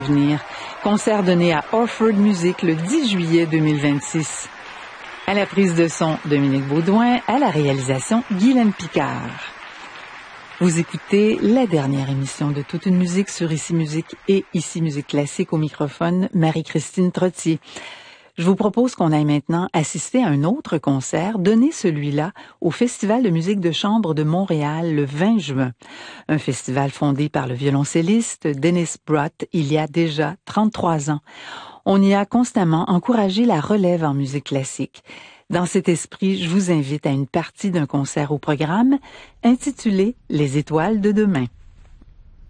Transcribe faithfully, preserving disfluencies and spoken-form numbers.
Venir. Concert donné à Orford Music le dix juillet deux mille vingt-six. À la prise de son, Dominique Baudouin, à la réalisation, Guylaine Picard. Vous écoutez la dernière émission de Toute une musique sur Ici Musique et Ici Musique Classique, au microphone, Marie-Christine Trottier. Je vous propose qu'on aille maintenant assister à un autre concert, donné celui-là au Festival de musique de chambre de Montréal le vingt juin. Un festival fondé par le violoncelliste Dennis Brott il y a déjà trente-trois ans. On y a constamment encouragé la relève en musique classique. Dans cet esprit, je vous invite à une partie d'un concert au programme intitulé « Les étoiles de demain ».